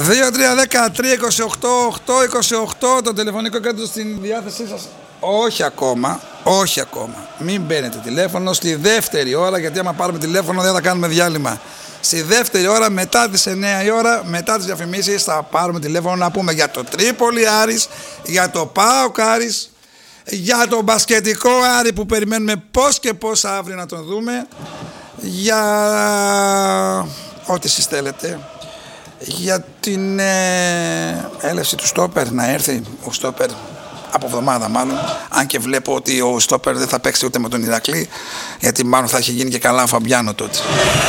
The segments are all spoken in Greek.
2-3-10-3-28-8-28 το τηλεφωνικό κέντρο στην διάθεσή σας. Όχι ακόμα, όχι ακόμα. Μην παίρνετε τηλέφωνο στη δεύτερη ώρα, γιατί άμα πάρουμε τηλέφωνο δεν θα κάνουμε διάλειμμα. Στη δεύτερη ώρα, μετά τις 9 η ώρα, μετά τις διαφημίσεις, θα πάρουμε τηλέφωνο να πούμε για το Τρίπολη Άρης, για το ΠΑΟΚ Άρης, για το μπασκετικό Άρη που περιμένουμε πώς και πώς αύριο να τον δούμε, για ό,τι εσείς θέλετε, για την έλευση του στόπερ, να έρθει ο στόπερ από εβδομάδα μάλλον, αν και βλέπω ότι ο στόπερ δεν θα παίξει ούτε με τον Ηρακλή, γιατί μάλλον θα έχει γίνει και καλά ο Φαμπιάνο τότε.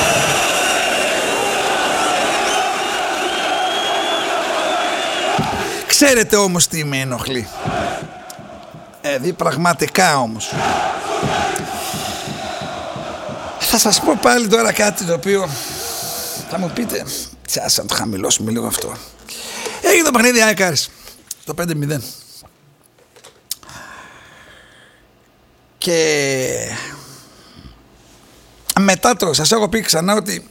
Ξέρετε όμως τι με ενοχλεί, πραγματικά όμως. Θα σας πω πάλι τώρα κάτι το οποίο θα μου πείτε, άσε να το χαμηλώσουμε λίγο αυτό. Έγινε το παιχνίδι ΑΕΚ Άρης, το 5-0. Και μετά το, σας έχω πει ξανά ότι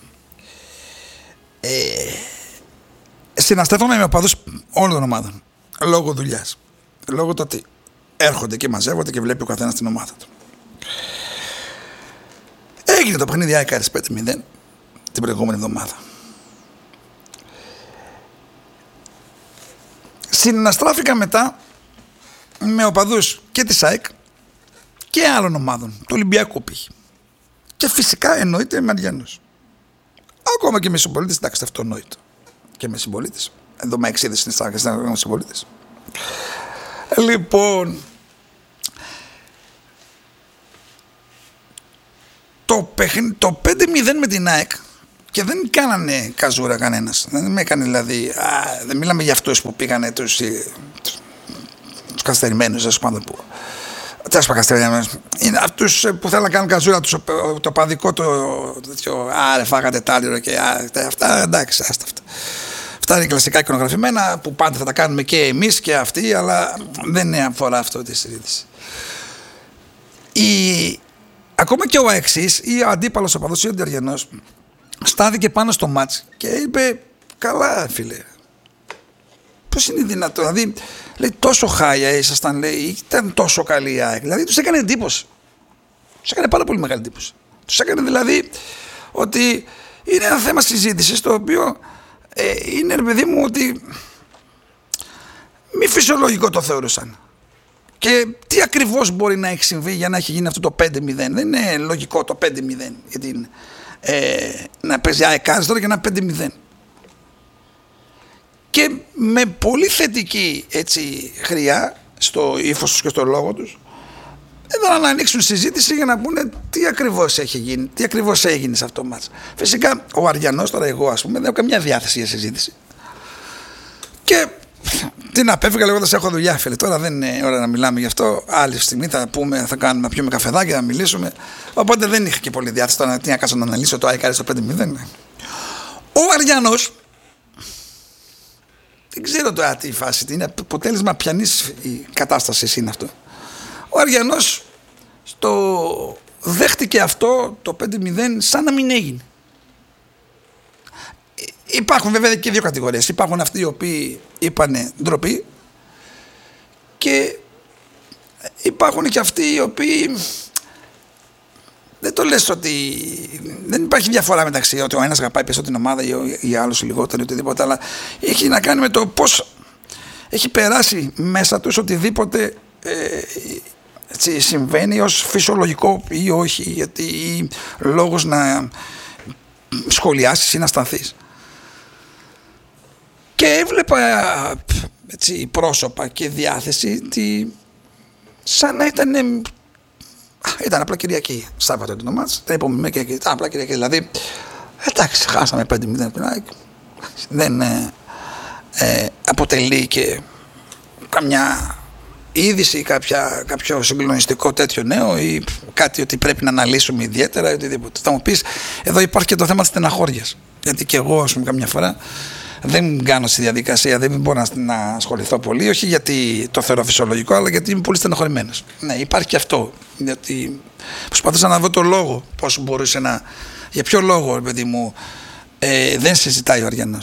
συναστρέφομαι με οπαδούς όλων των ομάδων, λόγω δουλειάς, λόγω το ότι έρχονται και μαζεύονται και βλέπει ο καθένας την ομάδα του. Έγινε το παιχνίδι ΑΕΚ Άρης 5-0 την προηγούμενη εβδομάδα. Συναστράφηκα μετά με οπαδούς και της ΑΕΚ και άλλων ομάδων, του Ολυμπιακού π.χ. Και φυσικά εννοείται με Αριανούς. Ακόμα και με συμπολίτες, εντάξει, αυτό εννοείται. Και με συμπολίτες. Εδώ με εξίδες στην Στράκη, με συμπολίτες. Λοιπόν, το 5-0 με την ΑΕΚ, και δεν κάνανε καζούρα κανένας. Δεν με έκανε δηλαδή, δεν μιλάμε για αυτούς που πήγανε τους καστερημένους, ας πούμε, που... Είναι αυτούς που θέλουν να κάνουν καζούρα, το παδικό, τέτοιο, ρε φάγατε τάλιρο και αυτά, εντάξει, άστα αυτά. Αυτά είναι κλασικά εικονογραφημένα που πάντα θα τα κάνουμε και εμείς και αυτοί, αλλά δεν αφορά αυτό τη συζήτηση. Ακόμα και ο αεξής ή ο αντίπαλος οπαδός ή ο Αντιαριανός στάθηκε πάνω στο μάτς και είπε, καλά φίλε, πώς είναι δυνατό, δηλαδή λέει, τόσο χάλια ήσασταν, λέει, ήταν τόσο καλή η ΑΕΚ, δηλαδή τους έκανε εντύπωση, τους έκανε πάρα πολύ μεγάλη εντύπωση, τους έκανε δηλαδή ότι είναι ένα θέμα συζήτησης το οποίο είναι, ρε παιδί μου, ότι μη φυσιολογικό το θεωρούσαν. Και τι ακριβώς μπορεί να έχει συμβεί για να έχει γίνει αυτό το 5-0. Δεν είναι λογικό το 5-0 γιατί να παίζει ΑΕΚ τώρα και ένα 5-0. Και με πολύ θετική έτσι χρειά στο ύφος τους και στο λόγο τους, ήθελαν να ανοίξουν συζήτηση για να πούνε τι ακριβώς έχει γίνει, τι ακριβώς έγινε σε αυτό το μάτς. Φυσικά ο Αριανός, τώρα εγώ ας πούμε, δεν έχω καμιά διάθεση για συζήτηση. Και την απέφυγα λέγοντας έχω δουλειά, φίλε. Τώρα δεν είναι ώρα να μιλάμε γι' αυτό. Άλλη στιγμή θα πούμε, θα κάνουμε, να πιούμε καφεδάκι, να μιλήσουμε. Οπότε δεν είχα και πολύ διάθεση τώρα να κάτσω να αναλύσω το ΑΕΚ Άρης στο 5-0. Ο Αριανός, δεν ξέρω τώρα τι φάση, είναι αποτέλεσμα πιανής η κατάσταση είναι αυτό. Ο Αριανός δέχτηκε αυτό το 5-0 σαν να μην έγινε. Υπάρχουν βέβαια και δύο κατηγορίες. Υπάρχουν αυτοί οι οποίοι είπανε ντροπή και υπάρχουν και αυτοί οι οποίοι δεν το λες ότι δεν υπάρχει διαφορά μεταξύ ότι ο ένας αγαπάει περισσότερο την ομάδα ή ο άλλος λιγότερο ή οτιδήποτε, αλλά έχει να κάνει με το πώς έχει περάσει μέσα τους οτιδήποτε έτσι, συμβαίνει ως φυσιολογικό ή όχι, γιατί ή λόγος να σχολιάσεις ή να σταθείς. Και έβλεπα έτσι, πρόσωπα και διάθεση σαν να ήταν απλά Κυριακή. Σάββατο το μάτς, τα είπαμε και απλά Κυριακή. Δηλαδή, εντάξει, χάσαμε 5-0 από την ΑΕΚ. Δεν αποτελεί και καμιά είδηση, κάποιο συγκλονιστικό τέτοιο νέο ή κάτι ότι πρέπει να αναλύσουμε ιδιαίτερα ή οτιδήποτε. Θα μου πεις, εδώ υπάρχει και το θέμα της στεναχώριας. Γιατί και εγώ, ας πούμε, καμιά φορά δεν κάνω στη διαδικασία, δεν μπορώ να ασχοληθώ πολύ, όχι γιατί το θεωρώ φυσιολογικό, αλλά γιατί είμαι πολύ στενοχωρημένος. Ναι, υπάρχει και αυτό. Γιατί προσπαθούσα να δω το λόγο, πώς μπορούσε να. Για ποιο λόγο, παιδί μου, δεν συζητάει ο Αριανός.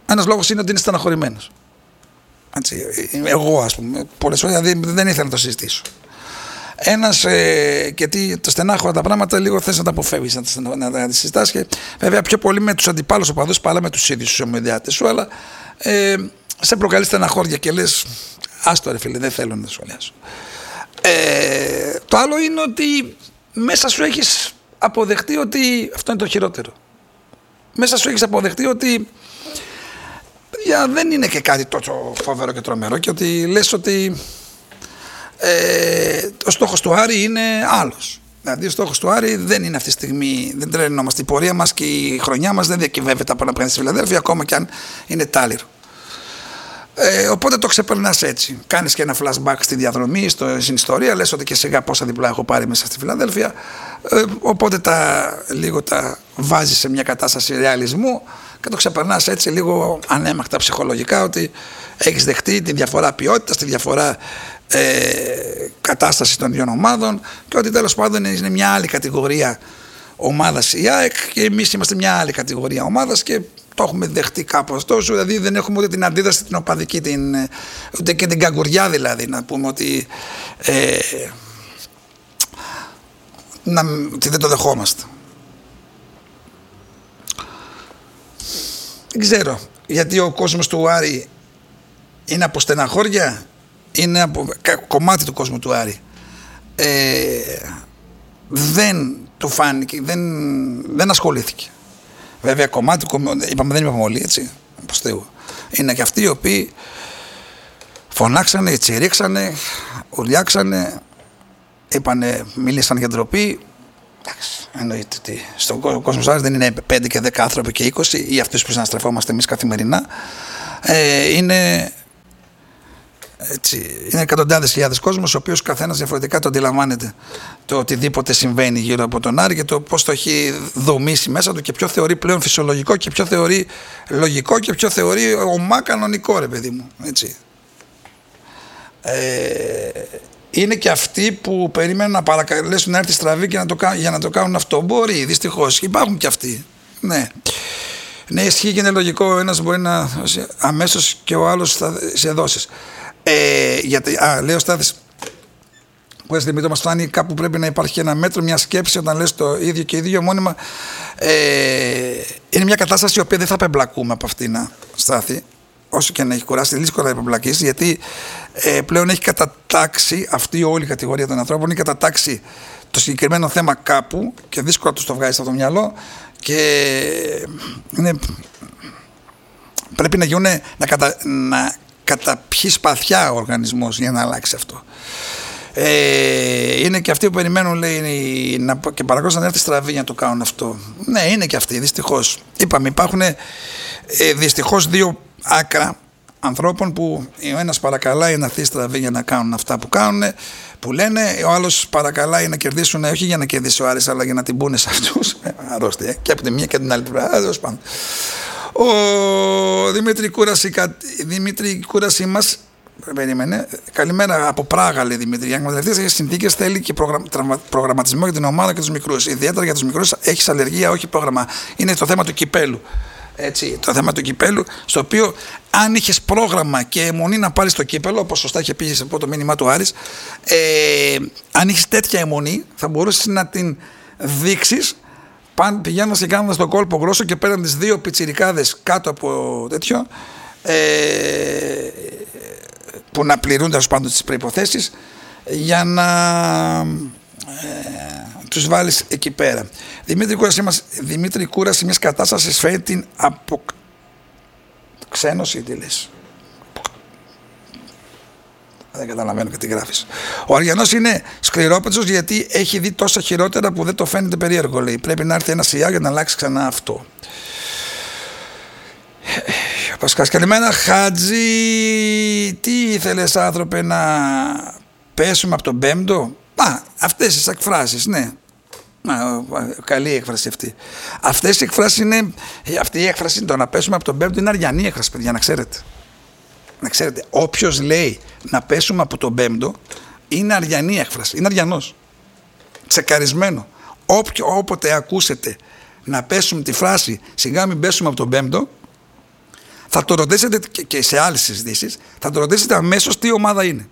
Ένας λόγος είναι ότι είναι στεναχωρημένος. Εγώ, ας πούμε, πολλές φορές δεν ήθελα να το συζητήσω. Ένας, γιατί τα στενάχωρα τα πράγματα λίγο θες να τα αποφεύγεις, να τα συζητάς, και βέβαια πιο πολύ με τους αντιπάλους οπαδούς παρά με τους ίδιους τους ομοδιάτες σου, αλλά σε προκαλεί στεναχώρια και λες άστο ρε φίλε, δεν θέλω να το σχολιάσω. Το άλλο είναι ότι μέσα σου έχεις αποδεχτεί ότι αυτό είναι το χειρότερο. Μέσα σου έχεις αποδεχτεί ότι δεν είναι και κάτι τόσο φοβερό και τρομερό, και ότι λες ότι ο στόχος του Άρη είναι άλλος. Δηλαδή ο στόχος του Άρη δεν είναι αυτή τη στιγμή, δεν τρελαινόμαστε. Η πορεία μας και η χρονιά μας δεν διακυβεύεται από να πηγαίνει στη Φιλαδέλφια, ακόμα και αν είναι τάλιρο. Οπότε το ξεπερνάς έτσι. Κάνεις και ένα flashback στη διαδρομή, στην ιστορία, λες ότι και σιγά πόσα διπλά έχω πάρει μέσα στη Φιλαδέλφια. Οπότε λίγο τα βάζεις σε μια κατάσταση ρεαλισμού και το ξεπερνάς έτσι λίγο ανέμακτα ψυχολογικά, ότι έχεις δεχτεί τη διαφορά ποιότητας, τη διαφορά κατάσταση των δύο ομάδων, και ότι τέλος πάντων είναι μια άλλη κατηγορία ομάδας η ΑΕΚ και εμείς είμαστε μια άλλη κατηγορία ομάδας, και το έχουμε δεχτεί κάπως τόσο. Δηλαδή δεν έχουμε ούτε την αντίδραση την οπαδική, ούτε και την καγκουριά, δηλαδή να πούμε ότι δεν το δεχόμαστε. Δεν ξέρω γιατί ο κόσμος του Άρη είναι από στεναχώρια, είναι από κομμάτι του κόσμου του Άρη. Δεν του φάνηκε, δεν ασχολήθηκε. Βέβαια κομμάτι, είπαμε, δεν είπαμε όλοι, έτσι, προς Θεού. Είναι και αυτοί οι οποίοι φωνάξανε, τσιρίξανε, ουρλιάξανε, είπανε, μίλησαν για ντροπή. Εννοείται ότι στον κόσμο του Άρη δεν είναι 5 και 10 άνθρωποι και 20 ή αυτούς που συναστρεφόμαστε εμείς καθημερινά. Είναι εκατοντάδες χιλιάδες κόσμος, ο οποίος καθένας διαφορετικά το αντιλαμβάνεται το οτιδήποτε συμβαίνει γύρω από τον Άρη, και το πώς το έχει δομήσει μέσα του, και ποιο θεωρεί πλέον φυσιολογικό και ποιο θεωρεί λογικό και ποιο θεωρεί ομά κανονικό, ρε παιδί μου, έτσι. Είναι και αυτοί που περιμένουν να παρακαλέσουν να έρθει στραβή και για να το κάνουν αυτό. Μπορεί, δυστυχώς, υπάρχουν και αυτοί. Ναι, ισχύει και είναι λογικό. Ο ένας μπορεί να αμέσως και ο άλλος θα σε δώσεις. Λέει ο Στάθης, που έτσι Δημήτρη, μας φτάνει κάπου πρέπει να υπάρχει ένα μέτρο, μια σκέψη όταν λες το ίδιο και ίδιο μόνιμα. Είναι μια κατάσταση η οποία δεν θα απεμπλακούμε από αυτήν, Στάθη, όσο και να έχει κουράσει, δύσκολα να απεμπλακείς, γιατί πλέον έχει κατατάξει αυτή όλη η κατηγορία των ανθρώπων, έχει κατατάξει το συγκεκριμένο θέμα κάπου και δύσκολα τους το βγάζεις από το μυαλό, και πρέπει να γίνουν, να καταπιεί σπαθιά ο οργανισμός για να αλλάξει αυτό. Είναι και αυτοί που περιμένουν, λέει, και παρακολουθούν να έρθει στραβή για να το κάνουν αυτό. Ναι, είναι και αυτοί, δυστυχώς. Είπαμε, υπάρχουν δυστυχώς δύο άκρα ανθρώπων, που ο ένας παρακαλάει να έρθει στραβή για να κάνουν αυτά που κάνουν, που λένε, ο άλλος παρακαλάει να κερδίσουν, όχι για να κερδίσει ο Άρης, αλλά για να την πούνε σε αυτούς. Αρρώστια, και από τη μία και την άλλη πλευρά. Ο Δημήτρη Κούραση μας περίμενε. Καλημέρα από Πράγα, λέει Δημήτρη. Για να εκμεταλλευτείς έχει συνθήκες, θέλει και προγραμματισμό για την ομάδα και τους μικρούς. Ιδιαίτερα για τους μικρούς έχεις αλλεργία, όχι πρόγραμμα. Είναι το θέμα του κυπέλου. Έτσι, το θέμα του κυπέλου, στο οποίο αν είχες πρόγραμμα και αιμονή να πάρεις το κύπελο, όπως σωστά είχε πει από το μήνυμα του Άρης, αν είχες τέτοια αιμονή, θα μπορούσες να την δείξεις πηγαίνοντας και κάνοντας τον κόλπο γρόσο και πέραν τις δύο πιτσιρικάδες κάτω από τέτοιο, που να πληρούν τέλος πάντων τις προϋποθέσεις, για να τους βάλεις εκεί πέρα. Δημήτρη Κούραση, μιας κατάστασης φέρει την αποξένωση, τι λες. Δεν καταλαβαίνω και τι γράφεις. Ο Αριανός είναι σκληρόπετσος, γιατί έχει δει τόσα χειρότερα που δεν το φαίνεται περίεργο, λέει. Πρέπει να έρθει ένα σιγά για να αλλάξει ξανά αυτό. Πασκάς, καλημέρα. Χάτζη, τι ήθελες, άνθρωπε, να πέσουμε από τον Πέμπτο? Αυτές τις εκφράσεις, ναι. Καλή έκφραση αυτή. Αυτές οι εκφράσεις είναι, αυτή η έκφραση, το να πέσουμε από τον Πέμπτο, είναι αριανή έκφραση, παιδιά, να ξέρετε. Να ξέρετε, όποιος λέει να πέσουμε από τον Πέμπτο, είναι αριανή έκφραση, είναι αριανός. Τσεκαρισμένο. Όποτε ακούσετε να πέσουμε τη φράση σιγά μην πέσουμε από τον Πέμπτο, θα το ρωτήσετε και σε άλλες συζητήσεις, θα το ρωτήσετε αμέσως τι ομάδα είναι.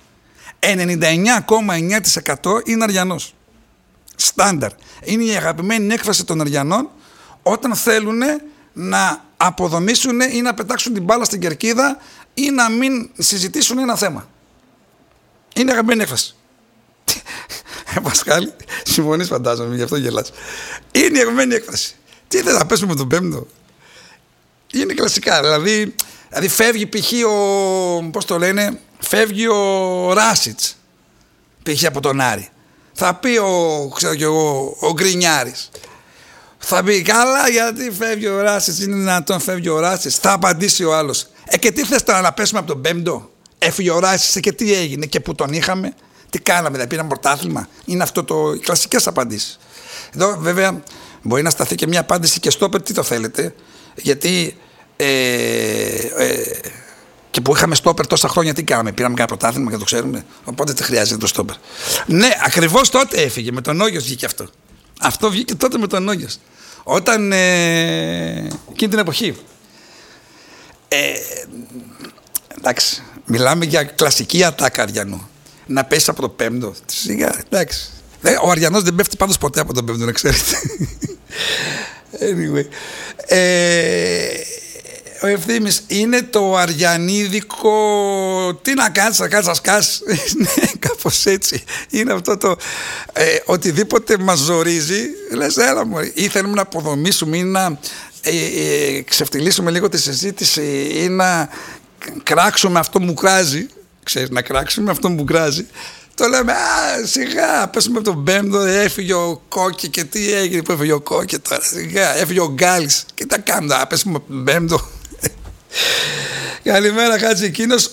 99,9% είναι Αριανός. Στάνταρ. Είναι η αγαπημένη έκφραση των Αριανών όταν θέλουν να αποδομήσουν ή να πετάξουν την μπάλα στην κερκίδα ή να μην συζητήσουν ένα θέμα. Είναι αγαπημένη έκφραση. Πασχάλη, συμφωνείς φαντάζομαι, γι' αυτό γελάς. Είναι η αγαπημένη έκφραση. Τι θέλει να πέσουμε με τον Πέμπτο. Είναι κλασικά. Δηλαδή φεύγει π.χ. πώς το λένε, φεύγει ο Ράσιτς π.χ. από τον Άρη. Θα πει ο Γκρινιάρης. Θα πει καλά γιατί φεύγει ο Ράσιτς, είναι δυνατόν φεύγει ο Ράσιτς. Θα απαντήσει ο άλλος. Και τι θες τώρα να πέσουμε από τον Πέμπτο. Έφυγε ο Ράσιτς και τι έγινε και που τον είχαμε. Τι κάναμε, δηλαδή πήραμε πρωτάθλημα. Είναι αυτό οι κλασικές απαντήσεις. Εδώ βέβαια μπορεί να σταθεί και μια απάντηση και στόπερ, τι το θέλετε. Γιατί και που είχαμε στόπερ τόσα χρόνια, τι κάναμε, πήραμε ένα πρωτάθλημα και το ξέρουμε. Οπότε δεν χρειάζεται το στόπερ. Ναι, ακριβώς τότε έφυγε, με τον Όγιος βγήκε αυτό. Αυτό βγήκε τότε με τον Όγιος. Όταν εκείνη την εποχή. Εντάξει, μιλάμε για κλασική ατάκα Αριανού. Να πέσει από το Πέμπτο. Σιγά, εντάξει. Ο Αριανός δεν πέφτει πάντως ποτέ από τον Πέμπτο, να ξέρετε. Anyway. Ο Ευθύμης είναι το αριανίδικο. Τι να κάνεις, να κάνεις, να σκάσεις. Ναι, κάπως έτσι. Είναι αυτό το οτιδήποτε μας ζορίζει. Λες έλα μωρί. Ή θέλουμε να αποδομήσουμε ή να ξεφτυλίσουμε λίγο τη συζήτηση ή να κράξουμε αυτό που κράζει. Ξέρεις, να κράξουμε αυτό που κράζει. Το λέμε, σιγά, πέσουμε από τον Πέμπτο, έφυγε ο Κόκκι και τι έγινε που έφυγε ο Κόκκι τώρα, σιγά, έφυγε ο Γκάλης και τα κάνουμε, πέσουμε από τον Πέμπτο. Καλημέρα Χάτζη, εκείνος